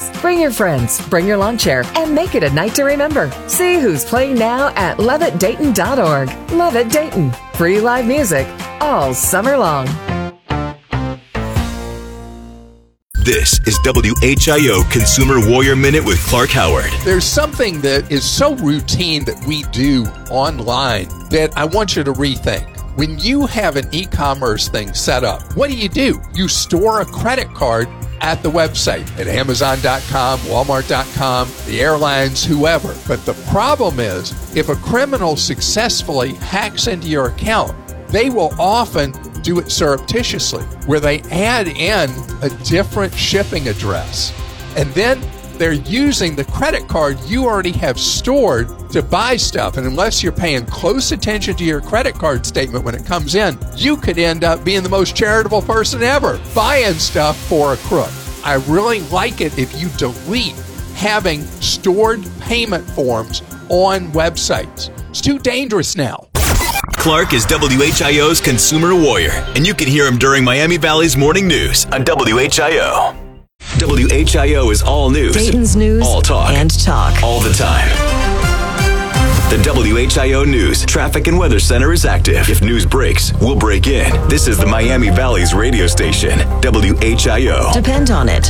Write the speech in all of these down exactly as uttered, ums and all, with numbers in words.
Dayton's. Bring your friends, bring your lawn chair, and make it a night to remember. See who's playing now at love it dayton dot org. Love It Dayton. Free live music all summer long. This is W H I O Consumer Warrior Minute with Clark Howard. There's something that is so routine that we do online that I want you to rethink. When you have an e-commerce thing set up, what do you do? You store a credit card at the website, at amazon dot com, walmart dot com, the airlines, whoever. But the problem is, if a criminal successfully hacks into your account, they will often do it surreptitiously, where they add in a different shipping address. And then they're using the credit card you already have stored to buy stuff. And unless you're paying close attention to your credit card statement when it comes in, you could end up being the most charitable person ever, buying stuff for a crook. I really like it if you delete having stored payment forms on websites. It's too dangerous now. Clark is W H I O's Consumer Warrior, and you can hear him during Miami Valley's Morning News on W H I O. W H I O is all news. Dayton's news all talk. and talk. All the time. The W H I O News Traffic and Weather Center is active. If news breaks, we'll break in. This is the Miami Valley's radio station, W H I O. Depend on it.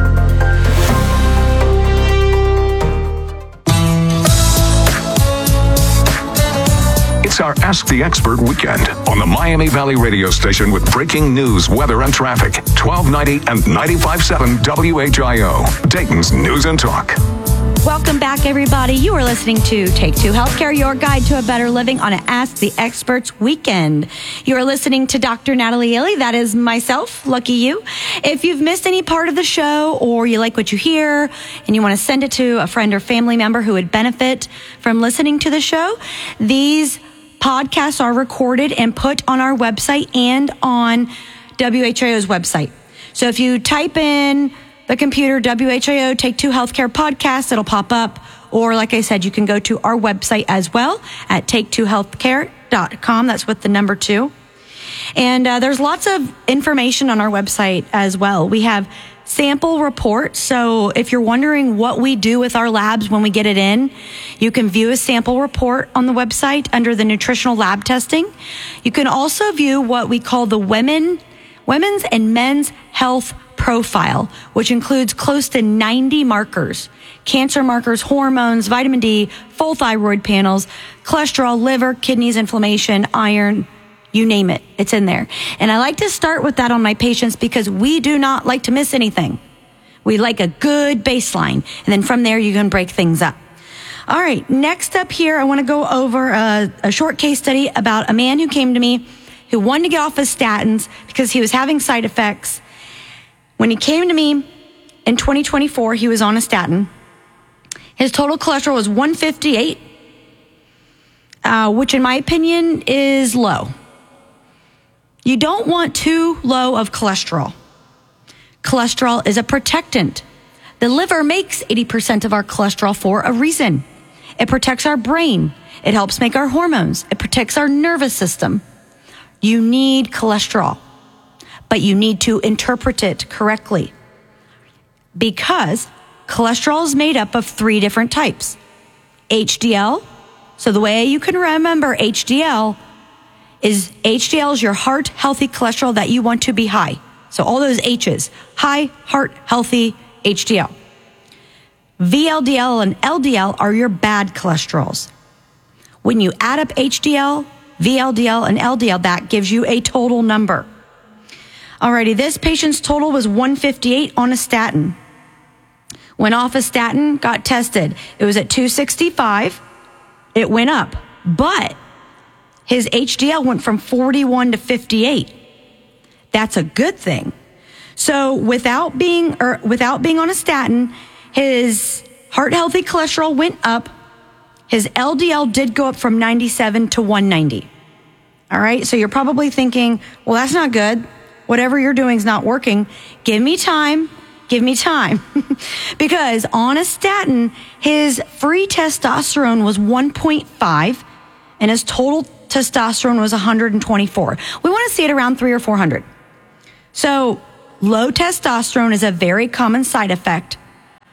It's our Ask the Expert weekend on the Miami Valley radio station with breaking news, weather, and traffic. twelve ninety and ninety-five point seven W H I O, Dayton's News and Talk. Welcome back, everybody. You are listening to Take Two Healthcare, your guide to a better living on an Ask the Experts weekend. You are listening to Doctor Natalie Ely. That is myself. Lucky you. If you've missed any part of the show or you like what you hear and you want to send it to a friend or family member who would benefit from listening to the show, these podcasts are recorded and put on our website and on W H I O's website. So if you type in the computer, W H I O Take Two Healthcare Podcast, it'll pop up. Or like I said, you can go to our website as well at take two healthcare dot com. That's with the number two. And uh, there's lots of information on our website as well. We have sample reports. So if you're wondering what we do with our labs when we get it in, you can view a sample report on the website under the nutritional lab testing. You can also view what we call the women, women's and men's health profile, which includes close to ninety markers, cancer markers, hormones, vitamin D, full thyroid panels, cholesterol, liver, kidneys, inflammation, iron, you name it, it's in there. And I like to start with that on my patients because we do not like to miss anything. We like a good baseline. And then from there, you can break things up. All right, next up here, I want to go over a, a short case study about a man who came to me who wanted to get off his statins because he was having side effects. When he came to me in twenty twenty-four, he was on a statin. His total cholesterol was one fifty-eight, uh, which in my opinion is low. You don't want too low of cholesterol. Cholesterol is a protectant. The liver makes eighty percent of our cholesterol for a reason. It protects our brain. It helps make our hormones. It protects our nervous system. You need cholesterol, but you need to interpret it correctly because cholesterol is made up of three different types. H D L. So the way you can remember H D L is H D L is your heart healthy cholesterol that you want to be high. So all those H's, high, heart, healthy, H D L. V L D L and L D L are your bad cholesterols. When you add up H D L, V L D L, and L D L, that gives you a total number. Alrighty, this patient's total was one fifty-eight on a statin. Went off a statin, got tested. It was at two sixty-five. It went up, but his H D L went from forty-one to fifty-eight. That's a good thing. So without being or without being on a statin, his heart healthy cholesterol went up. His L D L did go up from ninety-seven to one ninety. All right. So you're probably thinking, well, that's not good. Whatever you're doing is not working. Give me time. Give me time. Because on a statin, his free testosterone was one point five and his total testosterone was one hundred twenty-four. We want to see it around three or four hundred. So low testosterone is a very common side effect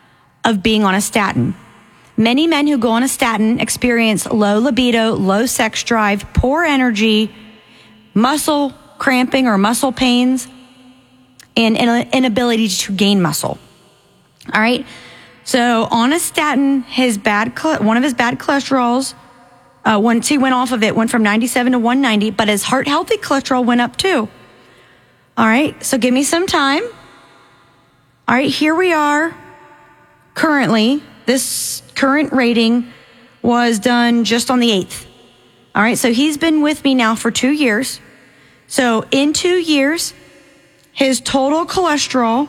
of being on a statin. Many men who go on a statin experience low libido, low sex drive, poor energy, muscle cramping or muscle pains, and inability to gain muscle. All right. So on a statin, his bad, one of his bad cholesterols, uh, once he went off of it, went from ninety-seven to one ninety, but his heart healthy cholesterol went up too. All right. So give me some time. All right. Here we are currently. This current rating was done just on the eighth. All right. So he's been with me now for two years. So in two years, his total cholesterol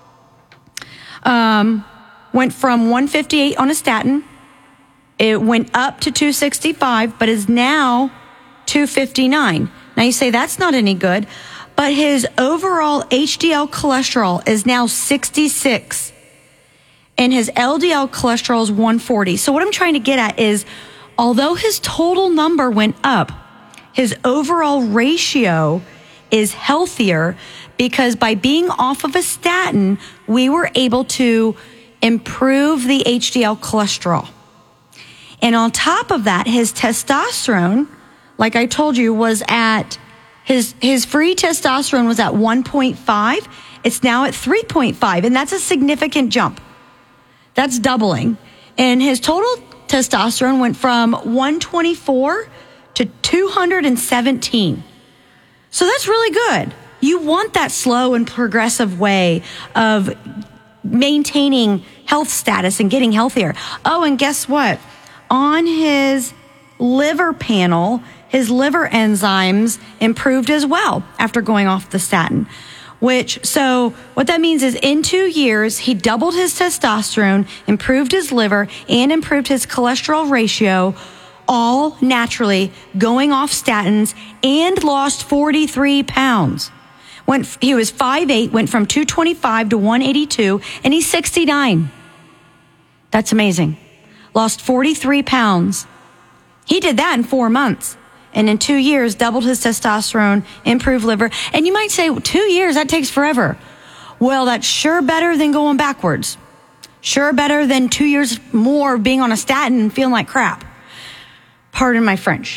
um, went from one fifty-eight on a statin. It went up to two sixty-five, but is now two fifty-nine. Now you say that's not any good, but his overall H D L cholesterol is now sixty-six, and his L D L cholesterol is one forty. So what I'm trying to get at is, although his total number went up, his overall ratio is healthier because by being off of a statin, we were able to improve the H D L cholesterol. And on top of that, his testosterone, like I told you, was at, his, his free testosterone was at one point five. It's now at three point five, and that's a significant jump. That's doubling. And his total testosterone went from one twenty-four to two seventeen. So that's really good. You want that slow and progressive way of maintaining health status and getting healthier. Oh, and guess what? On his liver panel, his liver enzymes improved as well after going off the statin. Which, so what that means is in two years, he doubled his testosterone, improved his liver, and improved his cholesterol ratio, all naturally going off statins, and lost forty-three pounds. Went, he was five eight, went from two twenty-five to one eighty-two, and he's sixty-nine. That's amazing. Lost forty-three pounds. He did that in four months. And in two years, doubled his testosterone, improved liver. And you might say, two years, that takes forever. Well, that's sure better than going backwards. Sure better than two years more of being on a statin and feeling like crap. Pardon my French.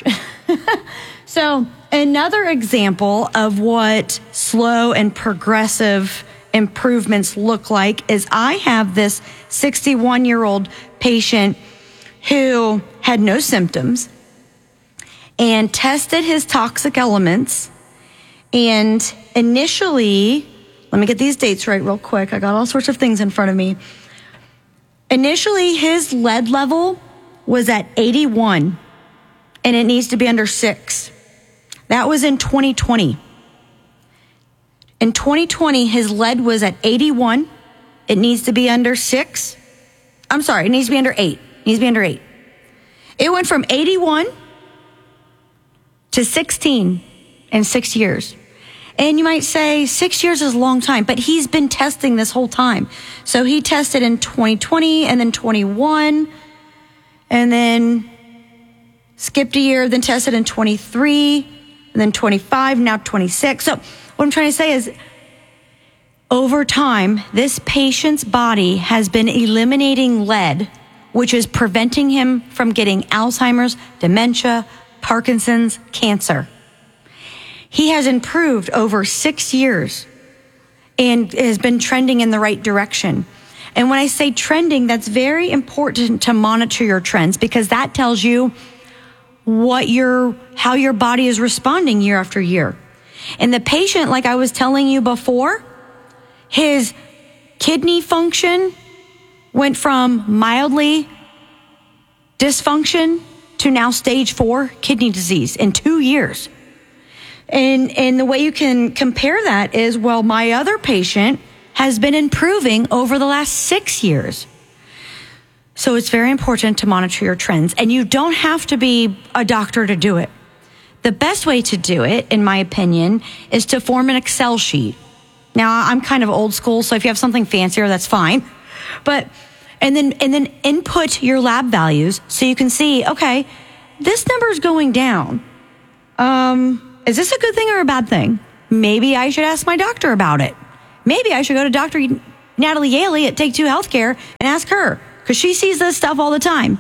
So another example of what slow and progressive improvements look like is I have this sixty-one-year-old patient who had no symptoms and tested his toxic elements. And initially, let me get these dates right real quick. I got all sorts of things in front of me. Initially, his lead level was at eighty-one, and it needs to be under six. That was in twenty twenty. In twenty twenty, his lead was at eighty-one. It needs to be under six. I'm sorry, it needs to be under eight. It needs to be under eight. It went from eighty-one to sixteen in six years. And you might say six years is a long time, but he's been testing this whole time. So he tested in twenty twenty and then twenty-one and then skipped a year, then tested in twenty-three and then twenty-five, now twenty-six. So what I'm trying to say is over time, this patient's body has been eliminating lead, which is preventing him from getting Alzheimer's, dementia, Parkinson's, cancer. He has improved over six years and has been trending in the right direction. And when I say trending, that's very important to monitor your trends because that tells you what your, how your body is responding year after year. And the patient, like I was telling you before, his kidney function went from mildly dysfunction to now stage four kidney disease in two years. And, and the way you can compare that is, well, my other patient has been improving over the last six years. So it's very important to monitor your trends. And you don't have to be a doctor to do it. The best way to do it, in my opinion, is to form an Excel sheet. Now, I'm kind of old school, so if you have something fancier, that's fine. But, and then, and then input your lab values so you can see, okay, this number is going down. Um, is this a good thing or a bad thing? Maybe I should ask my doctor about it. Maybe I should go to Doctor Natalie Yaley at Take Two Healthcare and ask her, because she sees this stuff all the time.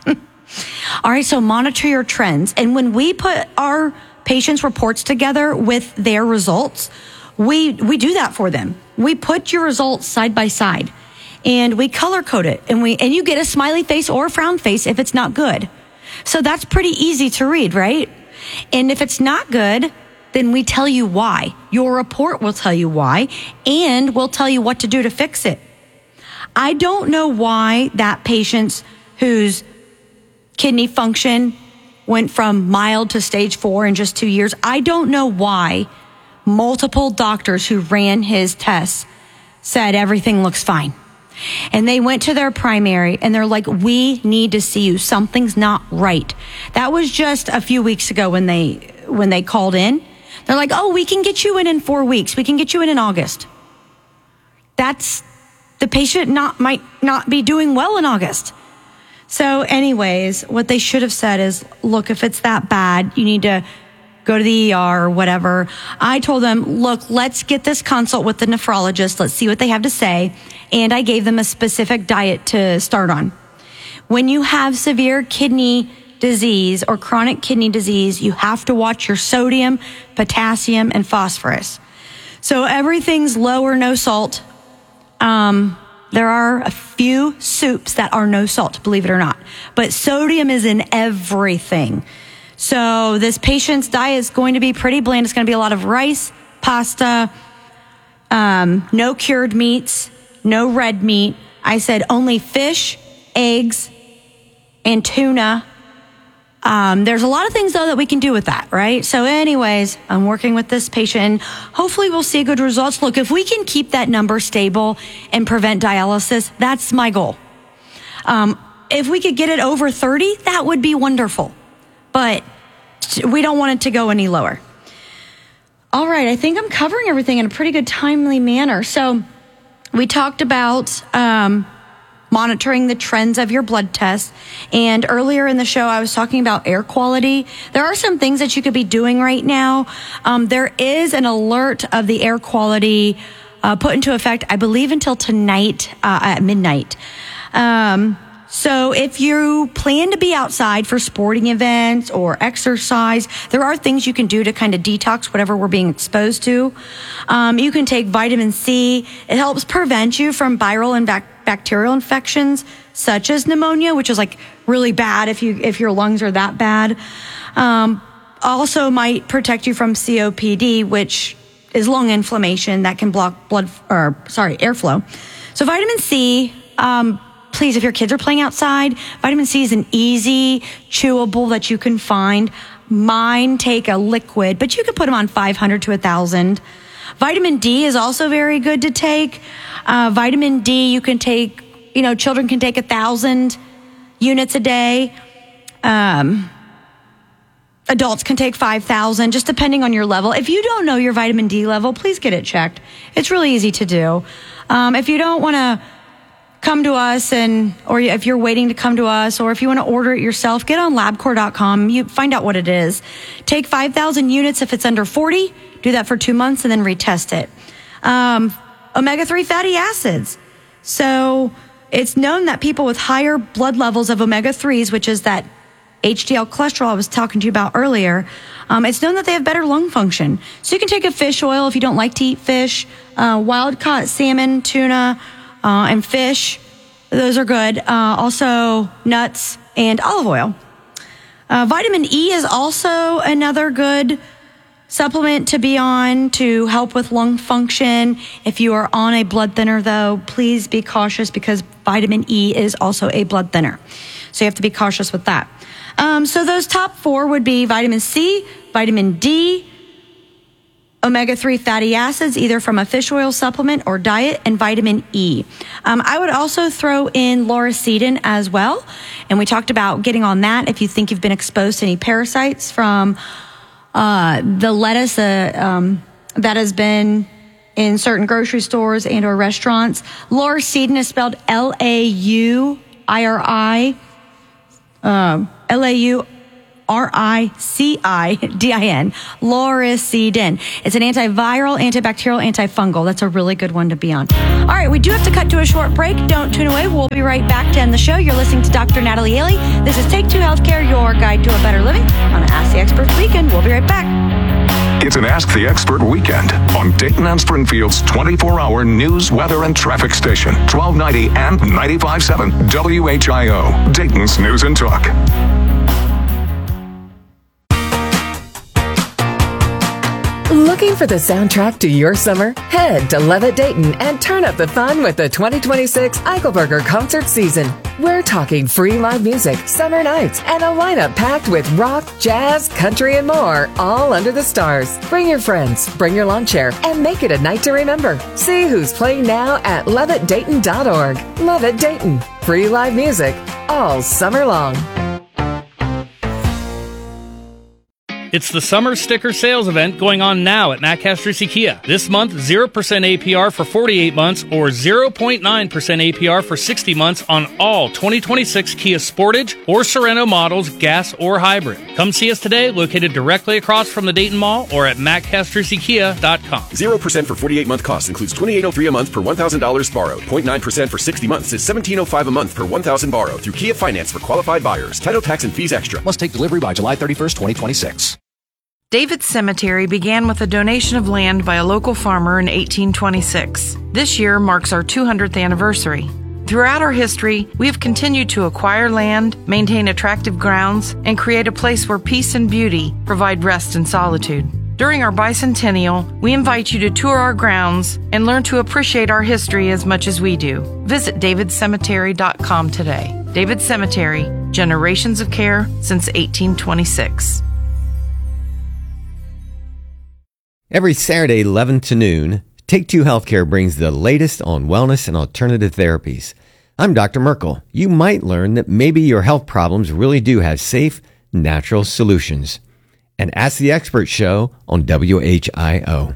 All right, so monitor your trends. And when we put our patients' reports together with their results, we we do that for them. We put your results side by side, and we color code it, and we and you get a smiley face or a frown face if it's not good. So that's pretty easy to read, right? And if it's not good, then we tell you why. Your report will tell you why, and we'll tell you what to do to fix it. I don't know why that patient whose kidney function went from mild to stage four in just two years, I don't know why multiple doctors who ran his tests said everything looks fine. And they went to their primary and they're like, we need to see you. Something's not right. That was just a few weeks ago when they when they called in. They're like, oh, we can get you in in four weeks. We can get you in in August. That's the patient not might not be doing well in August. So anyways, what they should have said is, look, if it's that bad, you need to go to the E R or whatever. I told them, look, let's get this consult with the nephrologist. Let's see what they have to say. And I gave them a specific diet to start on. When you have severe kidney disease or chronic kidney disease, you have to watch your sodium, potassium, and phosphorus. So everything's low or no salt. Um, there are a few soups that are no salt, believe it or not. But sodium is in everything. So this patient's diet is going to be pretty bland. It's going to be a lot of rice, pasta, um, no cured meats, no red meat. I said only fish, eggs, and tuna. Um, there's a lot of things, though, that we can do with that, right? So anyways, I'm working with this patient, and hopefully we'll see good results. Look, if we can keep that number stable and prevent dialysis, that's my goal. Um, if we could get it over thirty, that would be wonderful. But we don't want it to go any lower. All right, I think I'm covering everything in a pretty good, timely manner. So we talked about um, monitoring the trends of your blood tests. And earlier in the show, I was talking about air quality. There are some things that you could be doing right now. Um, there is an alert of the air quality uh, put into effect, I believe, until tonight uh, at midnight. Um, so if you plan to be outside for sporting events or exercise, there are things you can do to kind of detox whatever we're being exposed to. Um, you can take vitamin C. It helps prevent you from viral and bac- bacterial infections such as pneumonia, which is like really bad if you if your lungs are that bad. Um, also might protect you from C O P D, which is lung inflammation that can block blood or sorry airflow. So vitamin C. Um, Please, if your kids are playing outside, vitamin C is an easy chewable that you can find. Mine take a liquid, but you can put them on five hundred to one thousand. Vitamin D is also very good to take. Uh, vitamin D, you can take, you know, children can take one thousand units a day. Um, adults can take five thousand, just depending on your level. If you don't know your vitamin D level, please get it checked. It's really easy to do. Um, if you don't want to come to us, and or if you're waiting to come to us, or if you want to order it yourself, get on labcorp dot com. You find out what it is. Take five thousand units if it's under forty. Do that for two months and then retest it. Um, omega three fatty acids. So it's known that people with higher blood levels of omega threes, which is that H D L cholesterol I was talking to you about earlier, um, it's known that they have better lung function. So you can take a fish oil if you don't like to eat fish, uh, wild-caught salmon, tuna, Uh, and fish, those are good. Uh, also nuts and olive oil. Uh, vitamin E is also another good supplement to be on to help with lung function. If you are on a blood thinner, though, please be cautious because vitamin E is also a blood thinner. So you have to be cautious with that. Um, so those top four would be vitamin C, vitamin D, omega three fatty acids, either from a fish oil supplement or diet, and vitamin E. Um, I would also throw in lauricidin as well. And we talked about getting on that if you think you've been exposed to any parasites from uh, the lettuce uh, um, that has been in certain grocery stores and or restaurants. Lauricidin is spelled L A U I R I, uh, L A U R I C I D I N, Loricidin. It's an antiviral, antibacterial, antifungal. That's a really good one to be on. All right, we do have to cut to a short break. Don't tune away. We'll be right back to end the show. You're listening to Doctor Natalie Ailey. This is Take Two Healthcare, your guide to a better living on Ask the Experts Weekend. We'll be right back. It's an Ask the Expert weekend on Dayton and Springfield's twenty-four hour news, weather, and traffic station, twelve ninety and ninety-five point seven W H I O, Dayton's News and Talk. Looking for the soundtrack to your summer? Head to Levitt Dayton and turn up the fun with the twenty twenty-six Eichelberger concert season. We're talking free live music, summer nights, and a lineup packed with rock, jazz, country, and more, all under the stars. Bring your friends, bring your lawn chair, and make it a night to remember. See who's playing now at levitt dayton dot org. Levitt Dayton. Free live music all summer long. It's the summer sticker sales event going on now at Matt Castrucci Kia. This month, zero percent A P R for forty-eight months or zero point nine percent A P R for sixty months on all twenty twenty-six Kia Sportage or Sorento models, gas or hybrid. Come see us today, located directly across from the Dayton Mall or at matt castrucci kia dot com. zero percent for forty-eight month cost includes twenty-eight oh three a month per one thousand dollars borrowed. zero point nine percent for sixty months is seventeen oh five a month per one thousand dollars borrowed through Kia Finance for qualified buyers. Title, tax, and fees extra. Must take delivery by July thirty-first, twenty twenty-six. David's Cemetery began with a donation of land by a local farmer in eighteen twenty-six. This year marks our two hundredth anniversary. Throughout our history, we have continued to acquire land, maintain attractive grounds, and create a place where peace and beauty provide rest and solitude. During our bicentennial, we invite you to tour our grounds and learn to appreciate our history as much as we do. Visit david cemetery dot com today. David Cemetery, generations of care since eighteen twenty-six. Every Saturday, eleven to noon, Take Two Healthcare brings the latest on wellness and alternative therapies. I'm Doctor Merkel. You might learn that maybe your health problems really do have safe, natural solutions. And Ask the Expert show on W H I O.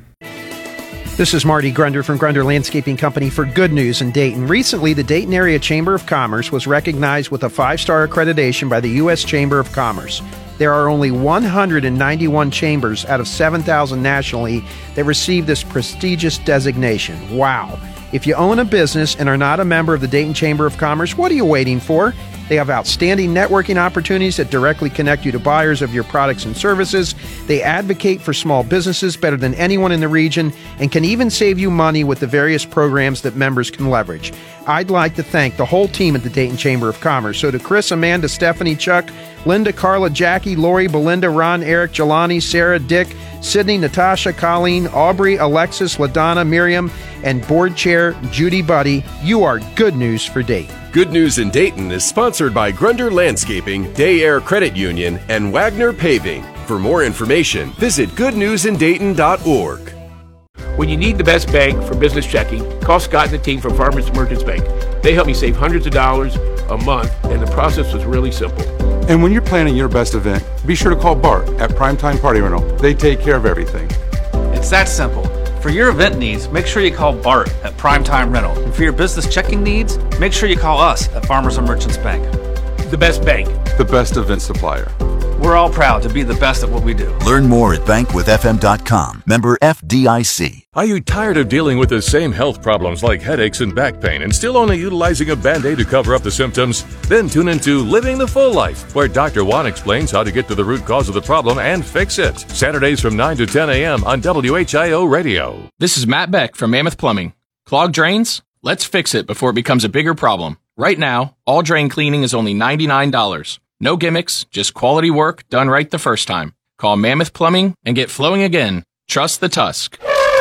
This is Marty Grunder from Grunder Landscaping Company for Good News in Dayton. Recently, the Dayton Area Chamber of Commerce was recognized with a five-star accreditation by the U S Chamber of Commerce. There are only one hundred ninety-one chambers out of seven thousand nationally that receive this prestigious designation. Wow. If you own a business and are not a member of the Dayton Chamber of Commerce, what are you waiting for? They have outstanding networking opportunities that directly connect you to buyers of your products and services. They advocate for small businesses better than anyone in the region and can even save you money with the various programs that members can leverage. I'd like to thank the whole team at the Dayton Chamber of Commerce. So to Chris, Amanda, Stephanie, Chuck, Linda, Carla, Jackie, Lori, Belinda, Ron, Eric, Jelani, Sarah, Dick, Sydney, Natasha, Colleen, Aubrey, Alexis, LaDonna, Miriam, and board chair Judy Buddy, you are good news for Dayton. Good News in Dayton is sponsored by Grunder Landscaping, Day Air Credit Union, and Wagner Paving. For more information, visit good news in dayton dot org. When you need the best bank for business checking, call Scott and the team from Farmers Merchants Bank. They help me save hundreds of dollars a month, and the process was really simple. And when you're planning your best event, be sure to call Bart at Primetime Party Rental. They take care of everything. It's that simple. For your event needs, make sure you call Bart at Primetime Rental. And for your business checking needs, make sure you call us at Farmers and Merchants Bank. The best bank. The best event supplier. We're all proud to be the best at what we do. Learn more at bank with f m dot com. Member F D I C. Are you tired of dealing with the same health problems like headaches and back pain and still only utilizing a Band-Aid to cover up the symptoms? Then tune into Living the Full Life, where Doctor Juan explains how to get to the root cause of the problem and fix it. Saturdays from nine to ten a.m. on W H I O Radio. This is Matt Beck from Mammoth Plumbing. Clogged drains? Let's fix it before it becomes a bigger problem. Right now, all drain cleaning is only ninety-nine dollars. No gimmicks, just quality work done right the first time. Call Mammoth Plumbing and get flowing again. Trust the Tusk.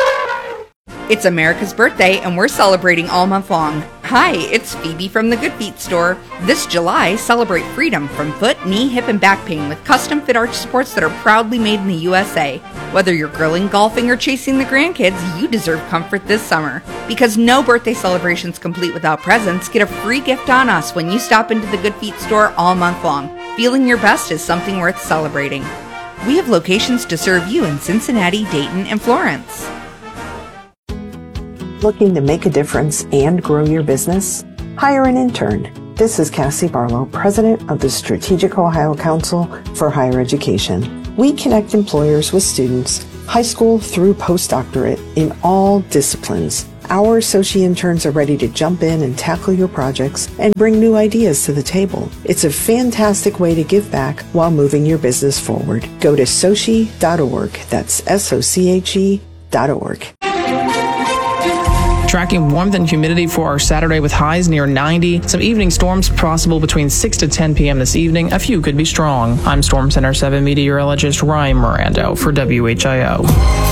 It's America's birthday, and we're celebrating all month long. Hi, it's Phoebe from the Good Feet store. This July, celebrate freedom from foot, knee, hip, and back pain with custom-fit arch supports that are proudly made in the U S A. Whether you're grilling, golfing, or chasing the grandkids, you deserve comfort this summer. Because no birthday celebration's complete without presents, get a free gift on us when you stop into the Good Feet store all month long. Feeling your best is something worth celebrating. We have locations to serve you in Cincinnati, Dayton, and Florence. Looking to make a difference and grow your business? Hire an intern. This is Cassie Barlow, President of the Strategic Ohio Council for Higher Education. We connect employers with students, high school through postdoctorate, in all disciplines. Our associate interns are ready to jump in and tackle your projects and bring new ideas to the table. It's a fantastic way to give back while moving your business forward. Go to sochi dot org. That's S O C H E dot org. Tracking warmth and humidity for our Saturday with highs near ninety. Some evening storms possible between six to ten p.m. this evening. A few could be strong. I'm Storm Center seven meteorologist Ryan Mirando for W H I O.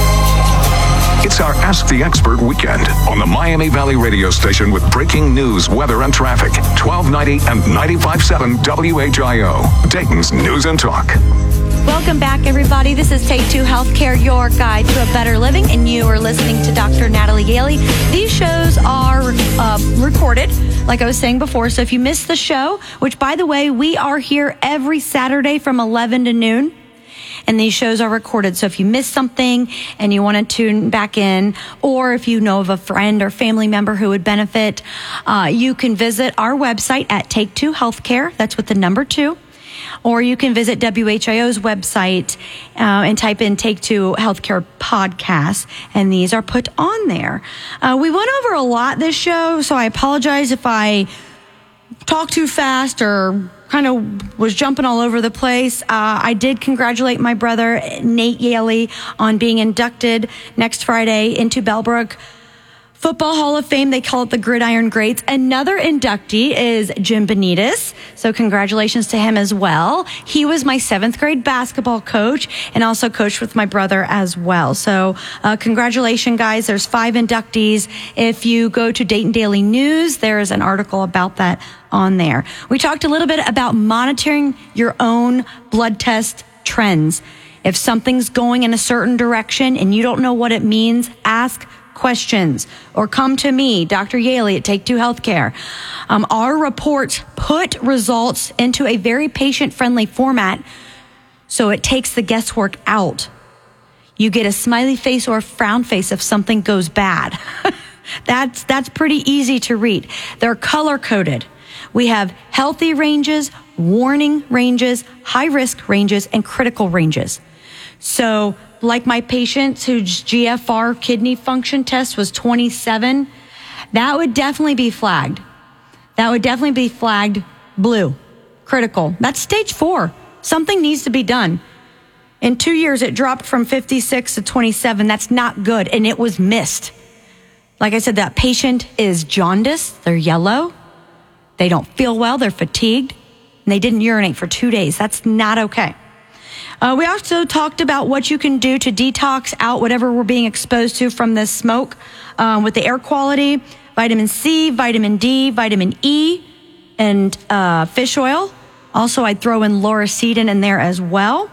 It's our Ask the Expert weekend on the Miami Valley radio station with breaking news, weather, and traffic. twelve ninety and ninety-five point seven W H I O, Dayton's News and Talk. Welcome back, everybody. This is Take Two Healthcare, your guide to a better living, and you are listening to Doctor Natalie Yaley. These shows are uh, recorded, like I was saying before, so if you missed the show, which, by the way, we are here every Saturday from eleven to noon, and these shows are recorded. So if you missed something and you want to tune back in, or if you know of a friend or family member who would benefit, uh, you can visit our website at Take Two Healthcare. That's with the number two. Or you can visit W H I O's website uh, and type in Take Two Healthcare Podcast, and these are put on there. Uh, we went over a lot this show, so I apologize if I talk too fast or kind of was jumping all over the place. Uh, I did congratulate my brother, Nate Yaley, on being inducted next Friday into Bellbrook Football Hall of Fame. They call it the Gridiron Greats. Another inductee is Jim Benitez. So congratulations to him as well. He was my seventh grade basketball coach and also coached with my brother as well. So uh, congratulations, guys. There's five inductees. If you go to Dayton Daily News, there's an article about that on there. We talked a little bit about monitoring your own blood test trends. If something's going in a certain direction and you don't know what it means, ask questions or come to me, Doctor Yaley at Take Two Healthcare. Um, our reports put results into a very patient-friendly format, so it takes the guesswork out. You get a smiley face or a frown face if something goes bad. that's that's pretty easy to read. They're color-coded. We have healthy ranges, warning ranges, high-risk ranges, and critical ranges. So like my patient whose G F R kidney function test was twenty-seven, that would definitely be flagged. That would definitely be flagged blue, critical. That's stage four. Something needs to be done. In two years, it dropped from fifty-six to twenty-seven. That's not good, and it was missed. Like I said, that patient is jaundiced. They're yellow. They don't feel well. They're fatigued. And they didn't urinate for two days. That's not okay. Uh, we also talked about what you can do to detox out whatever we're being exposed to from this smoke um, with the air quality, vitamin C, vitamin D, vitamin E, and uh, fish oil. Also, I'd throw in lauricidin in there as well.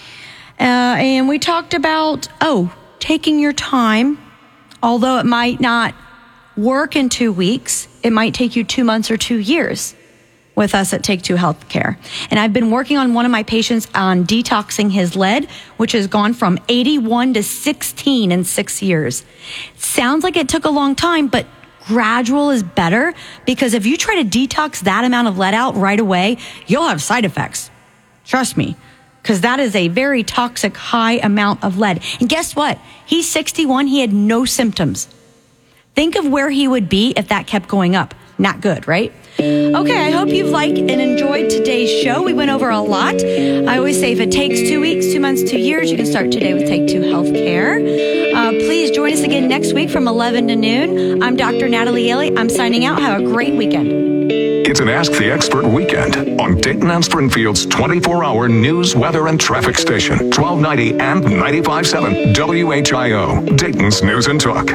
Uh, and we talked about, oh, taking your time. Although it might not work in two weeks, it might take you two months or two years with us at Take Two Healthcare. And I've been working on one of my patients on detoxing his lead, which has gone from eighty-one to sixteen in six years. Sounds like it took a long time, but gradual is better, because if you try to detox that amount of lead out right away, you'll have side effects. Trust me, because that is a very toxic high amount of lead. And guess what? He's sixty-one. He had no symptoms. Think of where he would be if that kept going up. Not good, right? Okay, I hope you've liked and enjoyed today's show. We went over a lot. I always say if it takes two weeks, two months, two years, you can start today with Take Two Healthcare. Uh, please join us again next week from eleven to noon. I'm Doctor Natalie Yaley. I'm signing out. Have a great weekend. It's an Ask the Expert weekend on Dayton and Springfield's twenty-four hour news, weather, and traffic station. twelve ninety and ninety-five point seven W H I O, Dayton's News and Talk.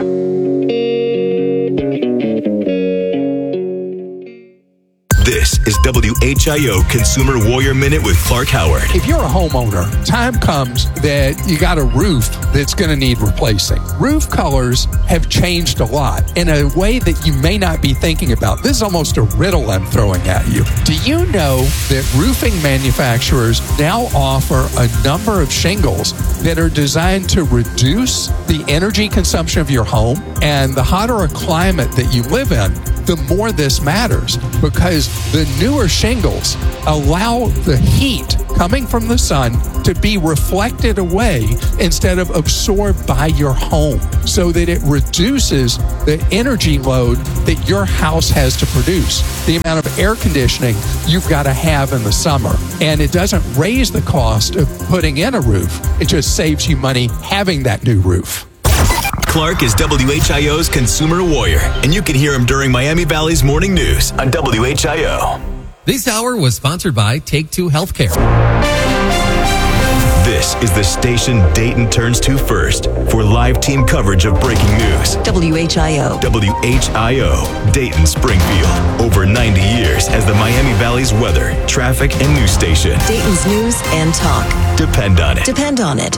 This is W H I O Consumer Warrior Minute with Clark Howard. If you're a homeowner, time comes that you got a roof that's going to need replacing. Roof colors have changed a lot in a way that you may not be thinking about. This is almost a riddle I'm throwing at you. Do you know that roofing manufacturers now offer a number of shingles that are designed to reduce the energy consumption of your home. And the hotter a climate that you live in, the more this matters, because the newer shingles allow the heat coming from the sun to be reflected away instead of absorbed by your home, so that it reduces the energy load that your house has to produce, the amount of air conditioning you've got to have in the summer. And it doesn't raise the cost of putting in a roof. It just saves you money having that new roof. Clark is W H I O's consumer warrior, and you can hear him during Miami Valley's morning news on W H I O. This hour was sponsored by Take Two Healthcare. This is the station Dayton turns to first for live team coverage of breaking news. W H I O. W H I O, Dayton Springfield. Over ninety years as the Miami Valley's weather, traffic, and news station. Dayton's news and talk. Depend on it. Depend on it.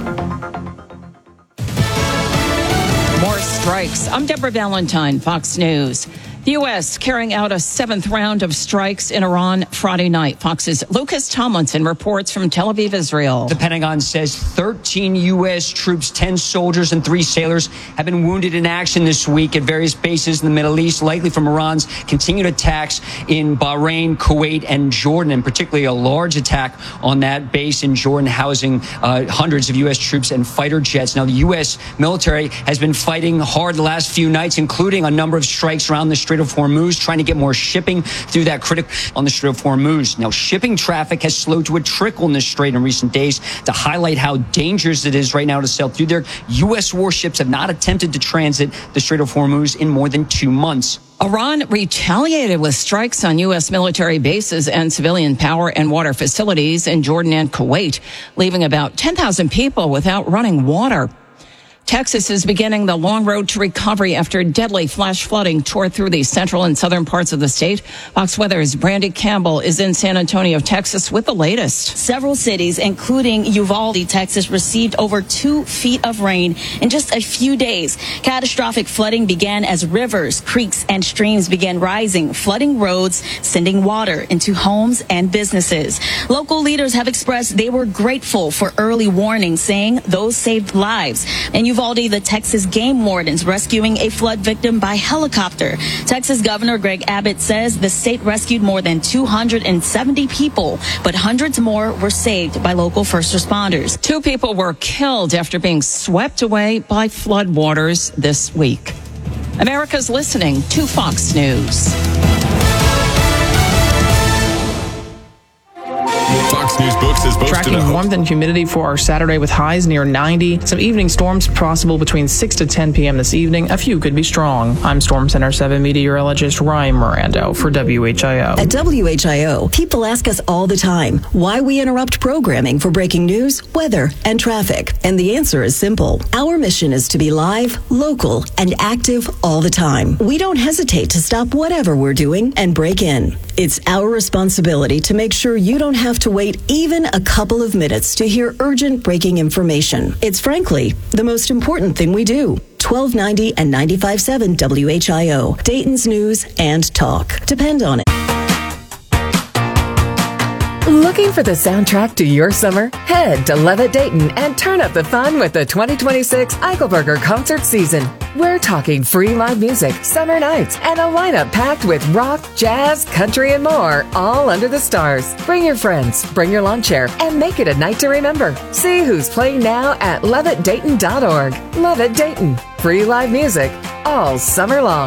More strikes. I'm Deborah Valentine, Fox News. The U S carrying out a seventh round of strikes in Iran Friday night. Fox's Lucas Tomlinson reports from Tel Aviv, Israel. The Pentagon says thirteen U S troops, ten soldiers, and three sailors have been wounded in action this week at various bases in the Middle East, likely from Iran's continued attacks in Bahrain, Kuwait, and Jordan, and particularly a large attack on that base in Jordan, housing uh, hundreds of U S troops and fighter jets. Now, the U S military has been fighting hard the last few nights, including a number of strikes around the Strait of Hormuz, trying to get more shipping through that critic on the Strait of Hormuz. Now, shipping traffic has slowed to a trickle in the strait in recent days. To highlight how dangerous it is right now to sail through there, U S warships have not attempted to transit the Strait of Hormuz in more than two months. Iran retaliated with strikes on U S military bases and civilian power and water facilities in Jordan and Kuwait, leaving about ten thousand people without running water. Texas is beginning the long road to recovery after deadly flash flooding tore through the central and southern parts of the state. Fox Weather's Brandy Campbell is in San Antonio, Texas, with the latest. Several cities, including Uvalde, Texas, received over two feet of rain in just a few days. Catastrophic flooding began as rivers, creeks, and streams began rising, flooding roads, sending water into homes and businesses. Local leaders have expressed they were grateful for early warning, saying those saved lives. And you Uvalde, the Texas game wardens rescuing a flood victim by helicopter. Texas Governor Greg Abbott says the state rescued more than two hundred seventy people, but hundreds more were saved by local first responders. Two people were killed after being swept away by flood waters this week. America's listening to Fox News. Fox News Books has boasted Tracking a warmth and humidity for our Saturday with highs near ninety. Some evening storms possible between six to ten p.m. this evening. A few could be strong. I'm Storm Center seven meteorologist Ryan Mirando for W H I O. At W H I O, people ask us all the time why we interrupt programming for breaking news, weather, and traffic. And the answer is simple. Our mission is to be live, local, and active all the time. We don't hesitate to stop whatever we're doing and break in. It's our responsibility to make sure you don't have to wait even a couple of minutes to hear urgent breaking information. It's frankly the most important thing we do. twelve ninety and ninety-five point seven W H I O, Dayton's news and talk. Depend on it. Looking for the soundtrack to your summer? Head to Levitt Dayton and turn up the fun with the twenty twenty-six Eichelberger Concert Season. We're talking free live music, summer nights, and a lineup packed with rock, jazz, country, and more, all under the stars. Bring your friends, bring your lawn chair, and make it a night to remember. See who's playing now at levitt dayton dot org. Levitt Dayton. Free live music all summer long.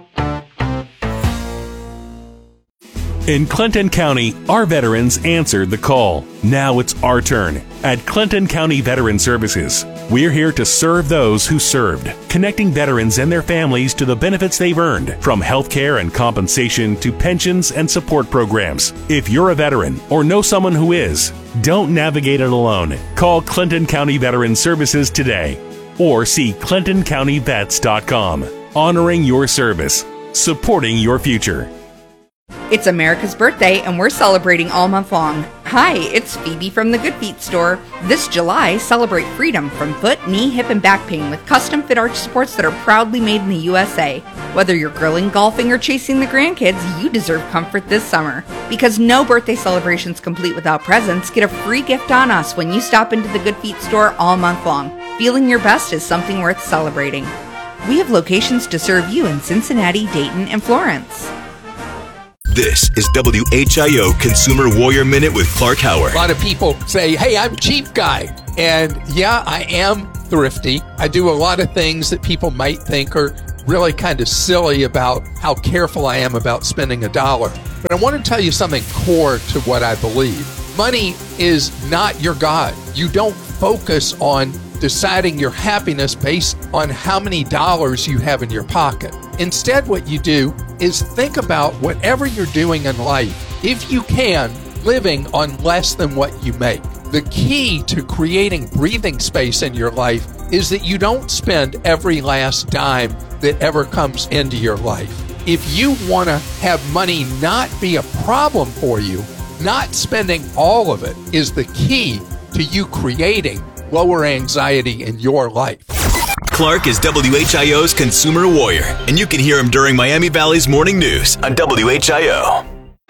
In Clinton County, our veterans answered the call. Now it's our turn. At Clinton County Veteran Services, we're here to serve those who served, connecting veterans and their families to the benefits they've earned, from health care and compensation to pensions and support programs. If you're a veteran or know someone who is, don't navigate it alone. Call Clinton County Veteran Services today or see clinton county vets dot com. Honoring your service, supporting your future. It's America's birthday, and we're celebrating all month long. Hi, it's Phoebe from the Good Feet store. This July, celebrate freedom from foot, knee, hip, and back pain with custom fit arch supports that are proudly made in the U S A. Whether you're grilling, golfing, or chasing the grandkids, you deserve comfort this summer. Because no birthday celebration's complete without presents, get a free gift on us when you stop into the Good Feet store all month long. Feeling your best is something worth celebrating. We have locations to serve you in Cincinnati, Dayton, and Florence. This is W H I O Consumer Warrior Minute with Clark Howard. A lot of people say, hey, I'm a cheap guy. And yeah, I am thrifty. I do a lot of things that people might think are really kind of silly about how careful I am about spending a dollar. But I want to tell you something core to what I believe. Money is not your God. You don't focus on deciding your happiness based on how many dollars you have in your pocket. Instead, what you do is think about whatever you're doing in life, if you can, living on less than what you make. The key to creating breathing space in your life is that you don't spend every last dime that ever comes into your life. If you want to have money not be a problem for you, not spending all of it is the key to you creating lower anxiety in your life. Clark is W H I O's Consumer Warrior, and you can hear him during Miami Valley's Morning News on W H I O.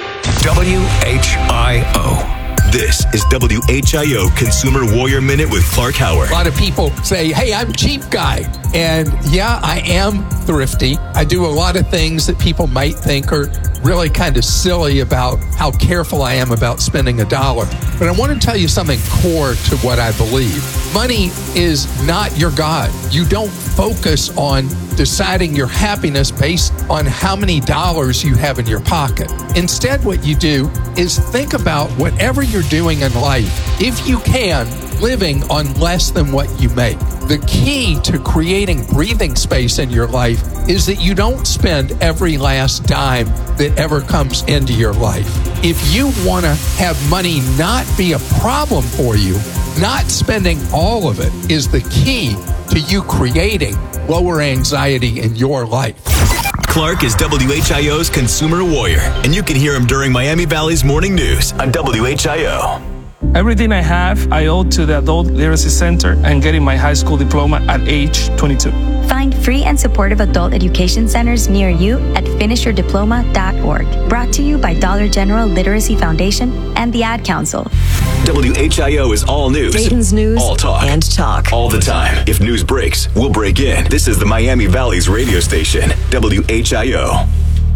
W H I O. This is W H I O Consumer Warrior Minute with Clark Howard. A lot of people say, hey, I'm a cheap guy. And yeah, I am thrifty. I do a lot of things that people might think are really kind of silly about how careful I am about spending a dollar. But I want to tell you something core to what I believe. Money is not your God. You don't focus on deciding your happiness based on how many dollars you have in your pocket. Instead, what you do is think about whatever you're doing in life, if you can, living on less than what you make. The key to creating breathing space in your life is that you don't spend every last dime that ever comes into your life. If you want to have money not be a problem for you, not spending all of it is the key to you creating lower anxiety in your life. Clark is W H I O's Consumer Warrior, and you can hear him during Miami Valley's Morning News on W H I O. Everything I have, I owe to the Adult Literacy Center and getting my high school diploma at age twenty-two. Find free and supportive adult education centers near you at finish your diploma dot org. Brought to you by Dollar General Literacy Foundation and the Ad Council. W H I O is all news. Dayton's news all talk. and talk. All the time. If news breaks, we'll break in. This is the Miami Valley's radio station, W H I O.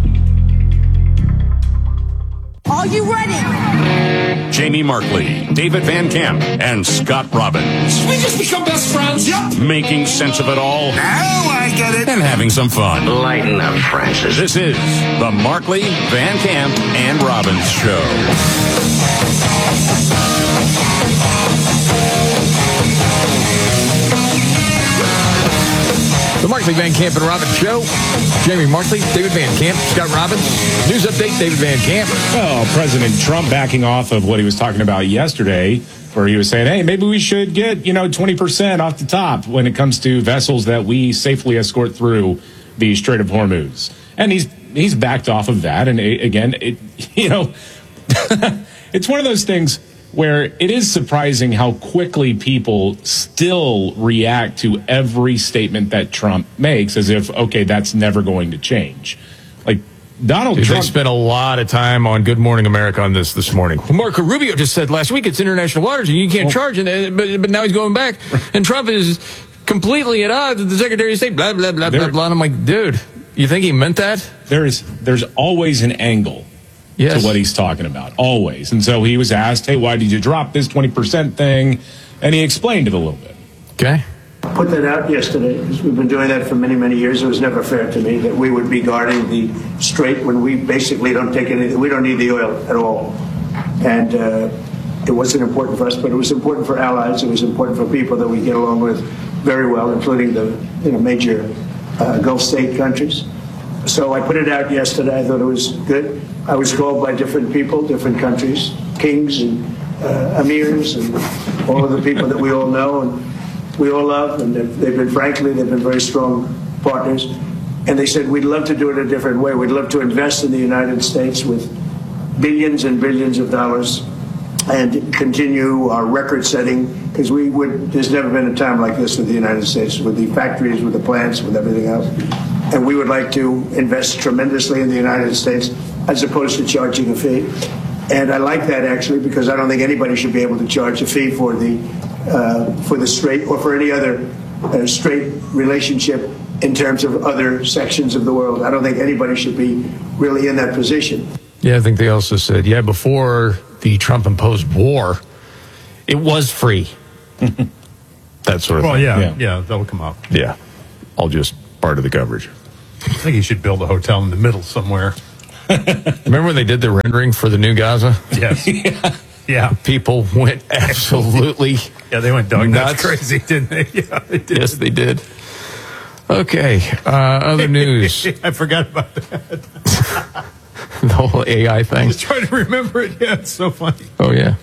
Are you ready? Jamie Markley, David Van Camp, and Scott Robbins. We just become best friends. Yep. Making sense of it all. Now I get it. And having some fun. Lighten up, Francis. This is the Markley, Van Camp, and Robbins Show. The Markley, Van Camp, and Robbins Show. Jamie Markley, David Van Camp, Scott Robbins. News update, David Van Camp. Well, President Trump backing off of what he was talking about yesterday, where he was saying, hey, maybe we should get, you know, twenty percent off the top when it comes to vessels that we safely escort through the Strait of Hormuz. And he's he's backed off of that. And it, again, it, you know, it's one of those things where it is surprising how quickly people still react to every statement that Trump makes as if, okay, that's never going to change. Like, Donald Dude, Trump... They spent a lot of time on Good Morning America on this this morning. Marco Rubio just said last week it's international waters and you can't well, charge it, but, but now he's going back. And Trump is completely at odds with the Secretary of State, blah, blah, blah, there, blah, blah. And I'm like, dude, you think he meant that? There's, there's always an angle. Yes. To what he's talking about, always. And so he was asked, hey, why did you drop this twenty percent thing? And he explained it a little bit. Okay. Put that out yesterday, because we've been doing that for many, many years. It was never fair to me that we would be guarding the strait when we basically don't take any, we don't need the oil at all. And uh, it wasn't important for us, but it was important for allies. It was important for people that we get along with very well, including the you know, major uh, Gulf state countries. So I put it out yesterday. I thought it was good. I was called by different people, different countries, kings and uh, emirs and all of the people that we all know and we all love. And they've, they've been, frankly, they've been very strong partners. And they said, we'd love to do it a different way. We'd love to invest in the United States with billions and billions of dollars and continue our record setting, because we would, there's never been a time like this with the United States, with the factories, with the plants, with everything else. And we would like to invest tremendously in the United States as opposed to charging a fee. And I like that, actually, because I don't think anybody should be able to charge a fee for the uh, for the straight or for any other uh, straight relationship in terms of other sections of the world. I don't think anybody should be really in that position. Yeah, I think they also said, yeah, before the Trump-imposed war, it was free. That sort of well, thing. yeah, yeah, yeah, that'll come up. Yeah, all just part of the coverage. I think you should build a hotel in the middle somewhere. Remember when they did the rendering for the new Gaza? Yes. yeah. yeah. People went absolutely Yeah, they went dog nuts. nuts crazy, didn't they? Yeah, they did. Yes, they did. Okay, uh, other news. I forgot about that. The whole A I thing. I was trying to remember it. Yeah, it's so funny. Oh, yeah.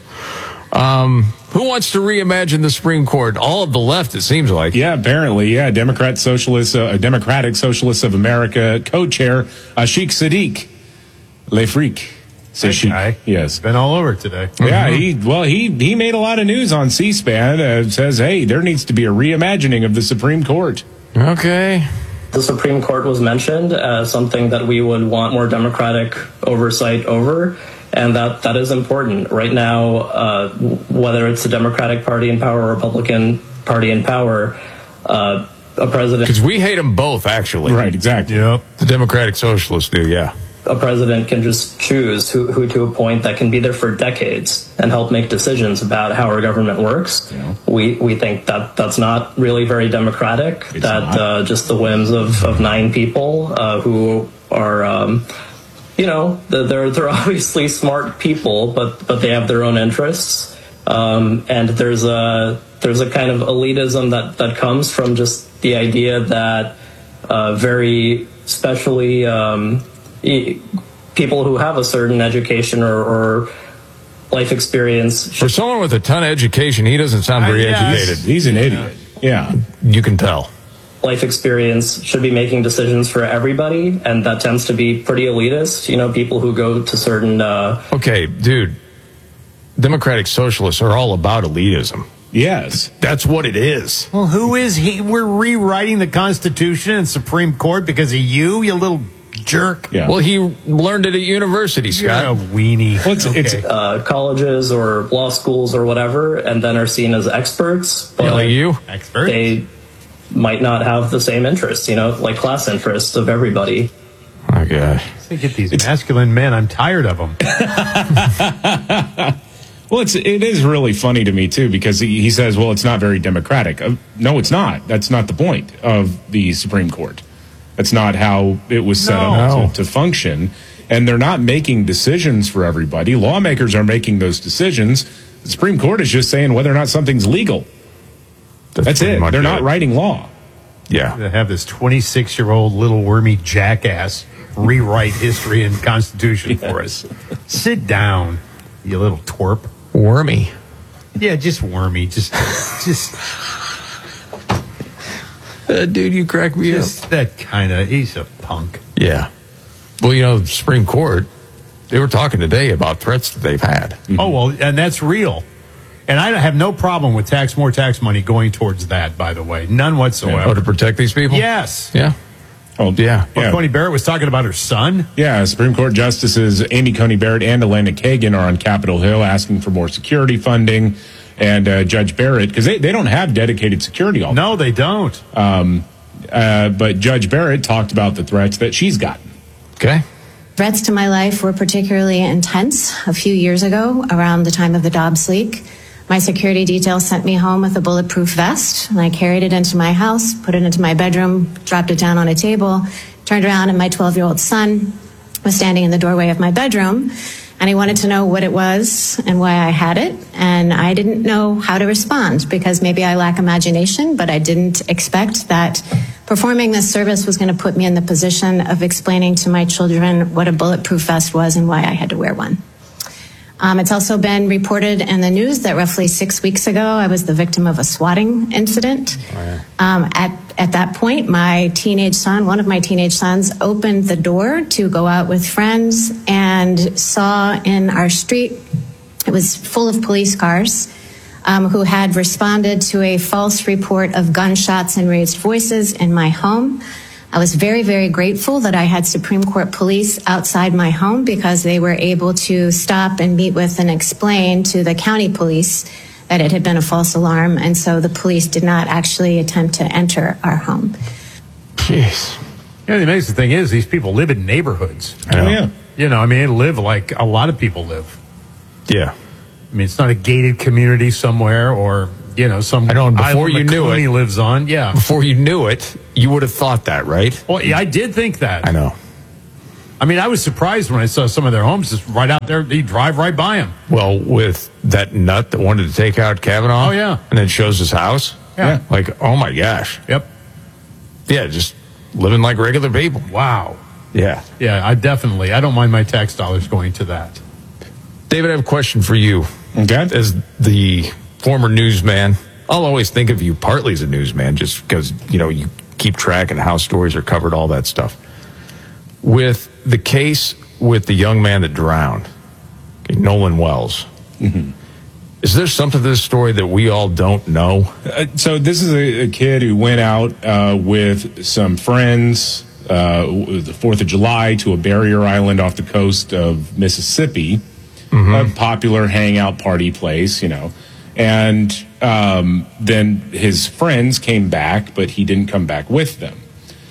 Um, who wants to reimagine the Supreme Court? All of the left, it seems like. Yeah, apparently. Yeah, Democrat Socialists, uh, Democratic Socialists of America co-chair Ashik Sadiq, Le Freak. That guy. Yes, been all over today. Yeah, Mm-hmm. he well he he made a lot of news on C-SPAN. Uh, says, hey, there needs to be a reimagining of the Supreme Court. Okay. The Supreme Court was mentioned as something that we would want more democratic oversight over, and that, that is important. Right now, uh, whether it's the Democratic Party in power or Republican Party in power, uh, a president... Because we hate them both, actually. Right, exactly. Yep. The Democratic Socialists do, yeah. A president can just choose who, who to appoint that can be there for decades and help make decisions about how our government works. Yeah. We we think that that's not really very democratic, it's that uh, just the whims of, of nine people uh, who are, um, you know, they're, they're obviously smart people, but, but they have their own interests. Um, and there's a, there's a kind of elitism that, that comes from just the idea that uh, very specially... Um, people who have a certain education or, or life experience. For someone with a ton of education, he doesn't sound very I, yeah, educated. He's an idiot. Yeah. You can tell. Life experience should be making decisions for everybody, and that tends to be pretty elitist. You know, people who go to certain... Uh, okay, dude. Democratic Socialists are all about elitism. Yes. That's what it is. Well, who is he? We're rewriting the Constitution and Supreme Court because of you, you little... jerk. Yeah. Well, he learned it at university, Scott. You're a weenie. Well, it's, okay. it's uh, colleges or law schools or whatever, and then are seen as experts. But yeah, like you? Experts? They might not have the same interests, you know, like class interests of everybody. Oh, God. They get these it's, masculine men. I'm tired of them. Well, it's, it is really funny to me, too, because he, he says, well, it's not very democratic. Uh, no, it's not. That's not the point of the Supreme Court. That's not how it was set no. up to, to function. And they're not making decisions for everybody. Lawmakers are making those decisions. The Supreme Court is just saying whether or not something's legal. That's, That's it. They're not it. writing law. Yeah. They have this twenty-six-year-old little wormy jackass rewrite history and Constitution yes. for us. Sit down, you little twerp. Wormy. Yeah, just wormy. Just, just... Uh, dude, you crack me Just up. That kind of, he's a punk. Yeah. Well, you know, the Supreme Court, they were talking today about threats that they've had. Mm-hmm. Oh, well, and that's real. And I have no problem with tax, more tax money going towards that, by the way. None whatsoever. Oh, to protect these people? Yes. Yeah. Oh, yeah. Well, yeah. Coney Barrett was talking about her son. Yeah, Supreme Court Justices Amy Coney Barrett and Elena Kagan are on Capitol Hill asking for more security funding. And uh, Judge Barrett, because they, they don't have dedicated security all No, they don't. Um, uh, but Judge Barrett talked about the threats that she's gotten. Okay. Threats to my life were particularly intense a few years ago around the time of the Dobbs leak. My security detail sent me home with a bulletproof vest, and I carried it into my house, put it into my bedroom, dropped it down on a table, turned around, and my twelve-year-old son was standing in the doorway of my bedroom. And he wanted to know what it was and why I had it. And I didn't know how to respond because maybe I lack imagination, but I didn't expect that performing this service was going to put me in the position of explaining to my children what a bulletproof vest was and why I had to wear one. Um, it's also been reported in the news that roughly six weeks ago, I was the victim of a swatting incident. Oh, yeah. um, at, at that point, my teenage son, one of my teenage sons, opened the door to go out with friends and saw in our street It was full of police cars um, who had responded to a false report of gunshots and raised voices in my home. I was very, very grateful that I had Supreme Court police outside my home because they were able to stop and meet with and explain to the county police that it had been a false alarm, and so the police did not actually attempt to enter our home. Jeez. You know, the amazing thing is these people live in neighborhoods. I know. Oh, yeah. You know, I mean, they live like a lot of people live. Yeah. I mean, it's not a gated community somewhere or, you know, some I know, and before island you that knew Clooney it, lives on. Yeah. Before you knew it, you would have thought that, right? Well, yeah, I did think that. I know. I mean, I was surprised when I saw some of their homes just right out there. You drive right by them. Well, with that nut that wanted to take out Kavanaugh. Oh, yeah. And then shows his house. Yeah. Like, oh, my gosh. Yep. Yeah, just living like regular people. Wow. Yeah. Yeah, I definitely. I don't mind my tax dollars going to that. David, I have a question for you. Okay. As the former newsman, I'll always think of you partly as a newsman just because, you know, you keep track and how stories are covered, all that stuff. With the case with the young man that drowned, okay, Nolan Wells, mm-hmm. is there something to this story that we all don't know? Uh, so this is a, a kid who went out uh, with some friends uh, the fourth of July to a barrier island off the coast of Mississippi, mm-hmm. a popular hangout party place, you know. And um, then his friends came back, but he didn't come back with them.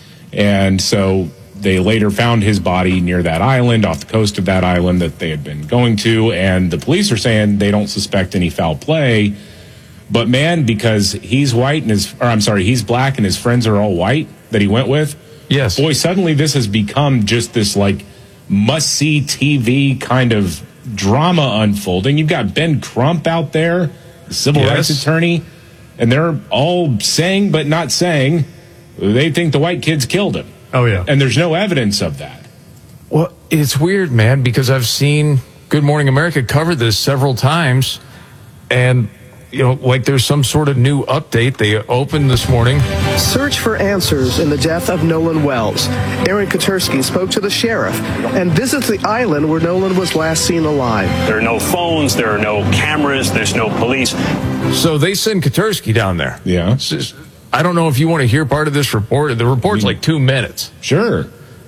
And so they later found his body near that island, off the coast of that island that they had been going to, and the police are saying they don't suspect any foul play. But man, because he's white and his, or I'm sorry, he's black and his friends are all white that he went with. Yes. Boy, suddenly this has become just this like must-see T V kind of drama unfolding. You've got Ben Crump out there, the civil yes. rights attorney, and they're all saying but not saying they think the white kids killed him. Oh, yeah. And there's no evidence of that. Well, it's weird, man, because I've seen Good Morning America cover this several times, and, you know, like there's some sort of new update. They opened this morning. Search for answers in the death of Nolan Wells. Aaron Katersky spoke to the sheriff and visits the island where Nolan was last seen alive. There are no phones, there are no cameras, there's no police. So they send Katersky down there. Yeah. Just, I don't know if you want to hear part of this report. The report's like two minutes. Sure.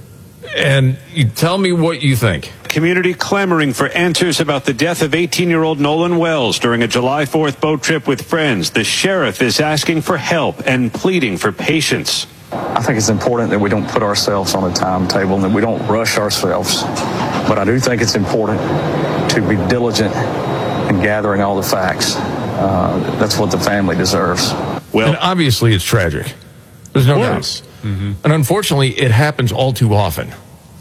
And you tell me what you think. Community clamoring for answers about the death of eighteen-year-old Nolan Wells during a July fourth boat trip with friends. The sheriff is asking for help and pleading for patience. I think it's important that we don't put ourselves on a timetable and that we don't rush ourselves. But I do think it's important to be diligent in gathering all the facts. Uh, that's what the family deserves. Well, and obviously it's tragic. There's no doubt. Mm-hmm. And unfortunately, it happens all too often.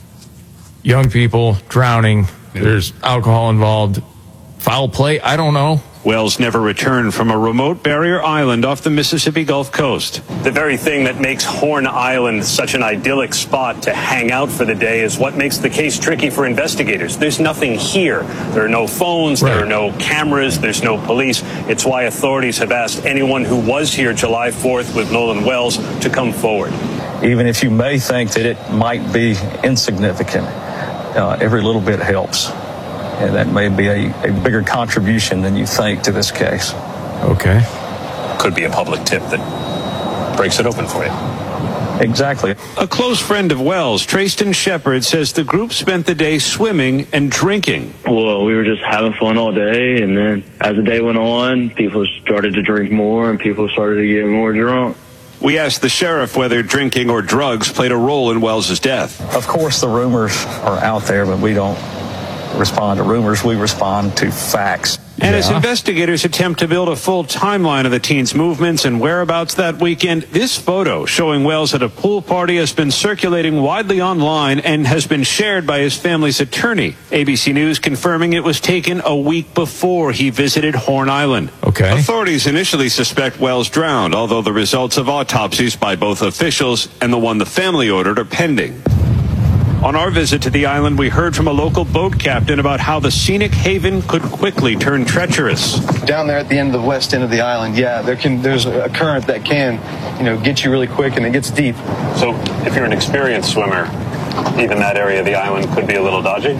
Young people drowning. Yeah. There's alcohol involved. Foul play. I don't know. Wells never returned from a remote barrier island off the Mississippi Gulf Coast. The very thing that makes Horn Island such an idyllic spot to hang out for the day is what makes the case tricky for investigators. There's nothing here. There are no phones, right. There are no cameras, there's no police. It's why authorities have asked anyone who was here July fourth with Nolan Wells to come forward. Even if you may think that it might be insignificant, uh, every little bit helps. And that may be a, a bigger contribution than you think to this case. Okay. Could be a public tip that breaks it open for you. Exactly. A close friend of Wells, Trayston Shepard, says the group spent the day swimming and drinking. Well, we were just having fun all day, and then as the day went on, people started to drink more, and people started to get more drunk. We asked the sheriff whether drinking or drugs played a role in Wells's death. Of course, the rumors are out there, but we don't respond to rumors, we respond to facts. And yeah. as investigators attempt to build a full timeline of the teen's movements and whereabouts that weekend, this photo showing Wells at a pool party has been circulating widely online and has been shared by his family's attorney. A B C News confirming it was taken a week before he visited Horn Island. Okay. Authorities initially suspect Wells drowned, although the results of autopsies by both officials and the one the family ordered are pending. On our visit to the island, we heard from a local boat captain about how the scenic haven could quickly turn treacherous. Down there at the end of the west end of the island, yeah, there can there's a current that can, you know, get you really quick, and it gets deep. So if you're an experienced swimmer, even that area of the island could be a little dodgy?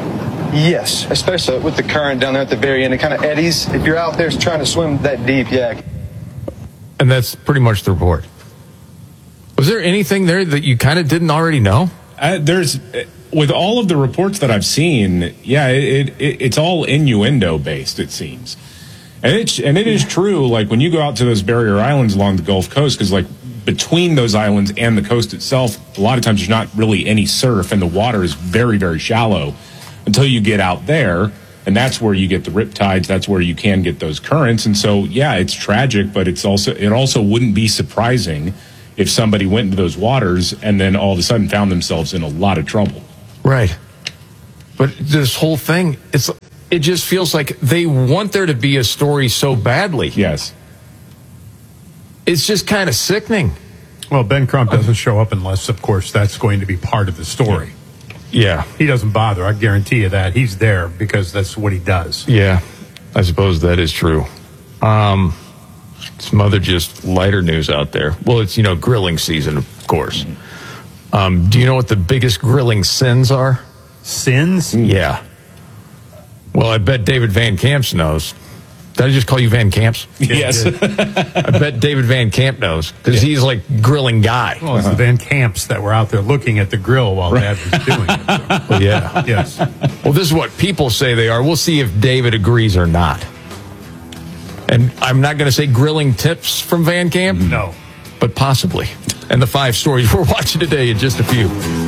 Yes, especially with the current down there at the very end. It kind of eddies. If you're out there trying to swim that deep, yeah. And that's pretty much the report. Was there anything there that you kind of didn't already know? Uh, there's, with all of the reports that I've seen, yeah, it, it it's all innuendo based, it seems. And it's and it is true, like when you go out to those barrier islands along the Gulf Coast, because like between those islands and the coast itself, a lot of times there's not really any surf, and the water is very, very shallow until you get out there, and that's where you get the riptides. That's where you can get those currents. And so, yeah, it's tragic, but it's also it also wouldn't be surprising if somebody went into those waters and then all of a sudden found themselves in a lot of trouble. Right. But this whole thing, it's it just feels like they want there to be a story so badly. Yes. It's just kind of sickening. Well, Ben Crump doesn't show up unless, of course, that's going to be part of the story. Yeah. He doesn't bother. I guarantee you that. He's there because that's what he does. Yeah, I suppose that is true. Um, some other just lighter news out there. Well, it's, you know, grilling season, of course. Um, do you know what the biggest grilling sins are? Sins? Yeah. Well, I bet David Van Camps knows. Did I just call you Van Camps? Yes. I bet David Van Camp knows, because yeah. he's like grilling guy. Well, it's uh-huh. the Van Camps that were out there looking at the grill while right. Dad was doing it. So. Well, yeah. Yes. Well, this is what people say they are. We'll see if David agrees or not. And I'm not going to say grilling tips from Van Camp. No. But possibly. And the five stories we're watching today in just a few.